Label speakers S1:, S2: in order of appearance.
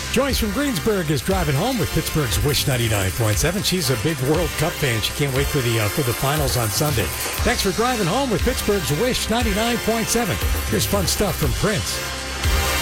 S1: Joyce from Greensburg is driving home with Pittsburgh's Wish 99.7. She's a big World Cup fan. She can't wait for the finals on Sunday. Thanks for driving home with Pittsburgh's Wish 99.7. Here's fun stuff from Prince.